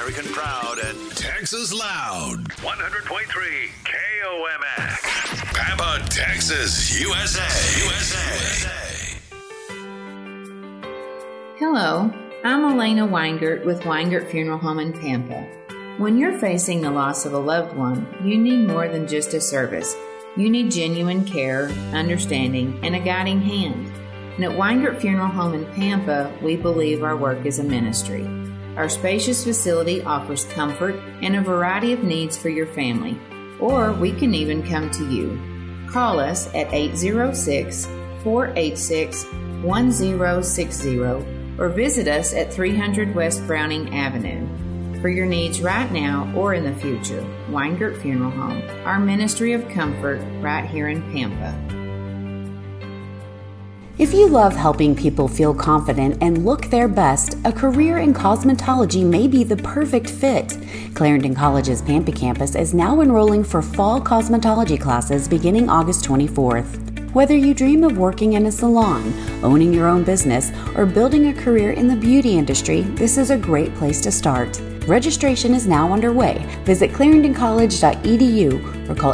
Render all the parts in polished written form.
American proud and Texas loud. 100.3 KOMX. Pampa, Texas, USA. Hello, I'm Elena Weingart with Weingart Funeral Home in Pampa. When you're facing the loss of a loved one, you need more than just a service. You need genuine care, understanding, and a guiding hand. And at Weingart Funeral Home in Pampa, we believe our work is a ministry. Our spacious facility offers comfort and a variety of needs for your family, or we can even come to you. Call us at 806-486-1060 or visit us at 300 West Browning Avenue. For your needs right now or in the future, Weingart Funeral Home, our ministry of comfort right here in Pampa. If you love helping people feel confident and look their best, a career in cosmetology may be the perfect fit. Clarendon College's Pampa campus is now enrolling for fall cosmetology classes beginning August 24th. Whether you dream of working in a salon, owning your own business, or building a career in the beauty industry, this is a great place to start. Registration is now underway. Visit clarendoncollege.edu or call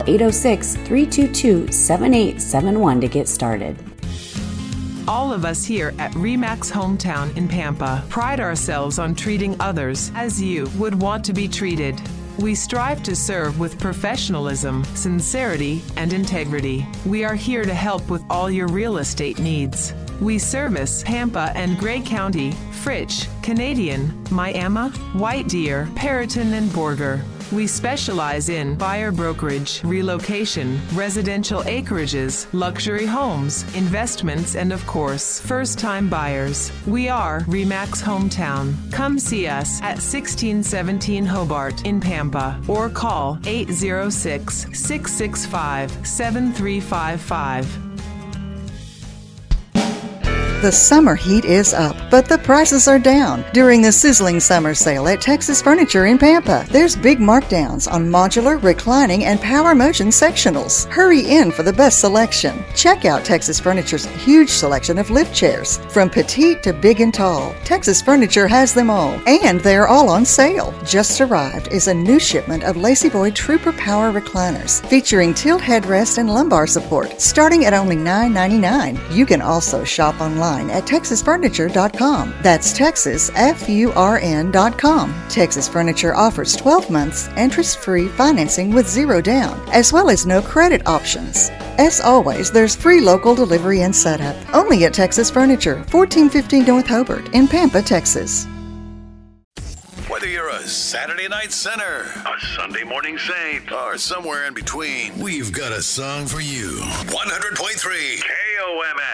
806-322-7871 to get started. All of us here at RE/MAX Hometown in Pampa pride ourselves on treating others as you would want to be treated. We strive to serve with professionalism, sincerity, and integrity. We are here to help with all your real estate needs. We service Pampa and Gray County, Fritch, Canadian, Miami, White Deer, Perriton, and Borger. We specialize in buyer brokerage, relocation, residential acreages, luxury homes, investments, and of course, first-time buyers. We are RE/MAX Hometown. Come see us at 1617 Hobart in Pampa or call 806-665-7355. The summer heat is up, but the prices are down. During the sizzling summer sale at Texas Furniture in Pampa, there's big markdowns on modular, reclining, and power motion sectionals. Hurry in for the best selection. Check out Texas Furniture's huge selection of lift chairs. From petite to big and tall, Texas Furniture has them all, and they're all on sale. Just arrived is a new shipment of Lazy Boy Trooper Power recliners, featuring tilt headrest and lumbar support, starting at only $9.99. You can also shop online at TexasFurniture.com. That's TexasFurn.com. Texas Furniture offers 12 months interest-free financing with zero down, as well as no credit options. As always, there's free local delivery and setup. Only at Texas Furniture, 1415 North Hobart in Pampa, Texas. Whether you're a Saturday night sinner, a Sunday morning saint, or somewhere in between, we've got a song for you. 100.3 KOMX.